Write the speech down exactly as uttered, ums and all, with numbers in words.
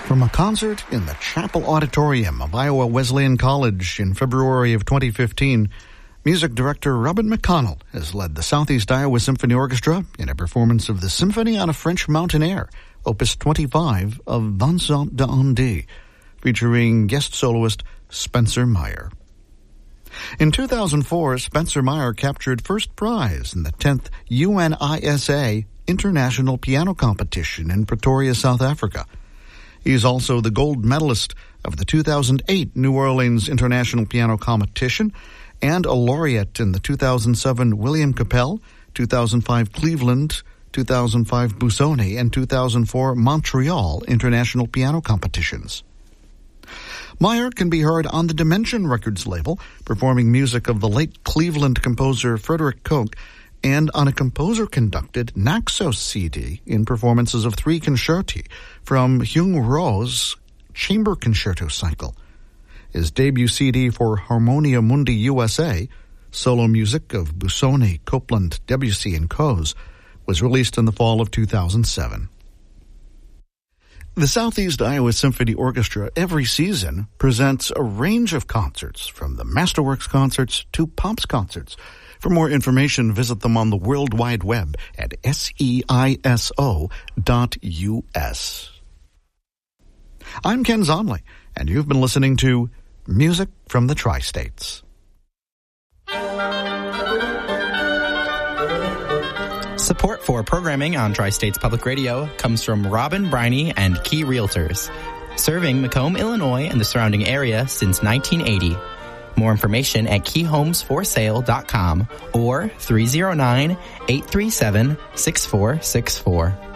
From a concert in the Chapel Auditorium of Iowa Wesleyan College in February of twenty fifteen, music director Robin McConnell has led the Southeast Iowa Symphony Orchestra in a performance of the Symphony on a French Mountain Air, Opus twenty-five of Vincent d'Indy, featuring guest soloist Spencer Meyer. In two thousand four, Spencer Meyer captured first prize in the tenth U N I S A International Piano Competition in Pretoria, South Africa. He is also the gold medalist of the two thousand eight New Orleans International Piano Competition and a laureate in the two thousand seven William Capell, two thousand five Cleveland, two thousand five Busoni, and two thousand four Montreal International Piano Competitions. Meyer can be heard on the Dimension Records label, performing music of the late Cleveland composer Frederick Koch, and on a composer-conducted Naxos C D in performances of three concerti from Hyung Ro's Chamber Concerto Cycle. His debut C D for Harmonia Mundi U S A, solo music of Busoni, Copland, Debussy, and Coase, was released in the fall of two thousand seven. The Southeast Iowa Symphony Orchestra every season presents a range of concerts, from the Masterworks concerts to Pops concerts. For more information, visit them on the World Wide Web at seiso dot U S. I'm Ken Zomley, and you've been listening to Music from the Tri-States. Support for programming on Tri-States Public Radio comes from Robin Briney and Key Realtors, serving Macomb, Illinois and the surrounding area since nineteen eighty. More information at key homes for sale dot com or three oh nine, eight three seven, six four six four.